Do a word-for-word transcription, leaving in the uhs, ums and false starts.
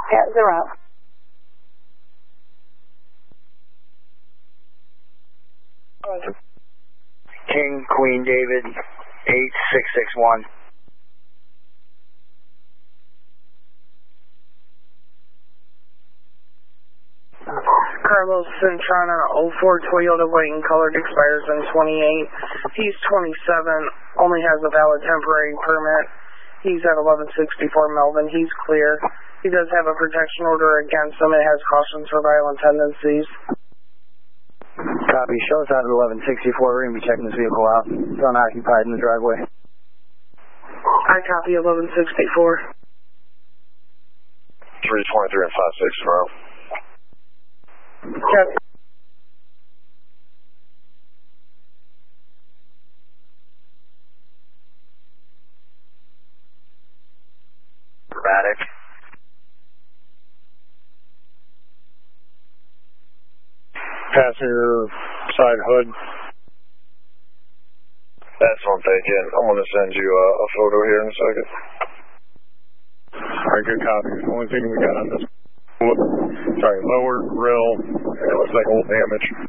Yeah, zero. King, Queen, David, eight six six one. Carlos Centrana, oh four Toyota white and colored, expires in twenty-eight. He's twenty-seven, only has a valid temporary permit. He's at eleven sixty-four Melvin. He's clear. He does have a protection order against him. It has cautions for violent tendencies. Copy. Show us out at eleven sixty-four. We're going to be checking this vehicle out. It's unoccupied in the driveway. I copy eleven sixty-four. three twenty-three and five six tomorrow. Copy. Dramatic. Passenger side hood. That's one thing. Yeah, I'm going to send you a, a photo here in a second. Alright, good copy. The only thing we got on this, sorry, lower grill, it looks like old damage.